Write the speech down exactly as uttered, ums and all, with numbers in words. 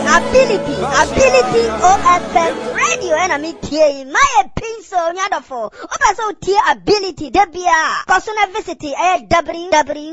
ability, ability O F M radio and me tie my pinso nyadofo. Oba so tie ability debia. Personal visit eh w w